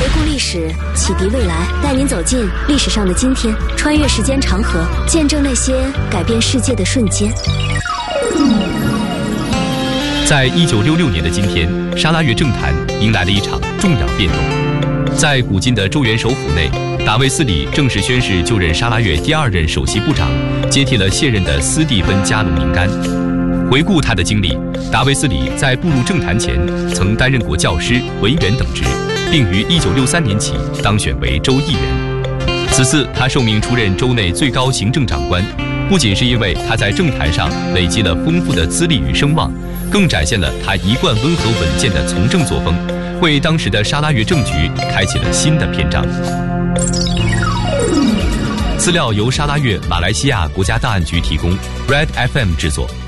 顾历史，启迪未来，带您走进历史上的今天，穿越时间长河，见证那些改变世界的瞬间。 在1966年的今天，沙拉越政坛迎来了一场重要变动。在古今的周元首府内，达维斯里正式宣誓就任沙拉越第2任首席部长，接替了卸任的斯蒂芬·加鲁宁甘。回顾他的经历，达维斯里在步入政坛前曾担任过教师、文员等职，并于1963年起当选为州议员。此次他受命出任州内最高行政长官，不仅是因为他在政坛上累积了丰富的资历与声望，更展现了他一贯温和稳健的从政作风，为当时的沙拉越政局开启了新的篇章。资料由沙拉越马来西亚国家档案局提供， Red FM 制作。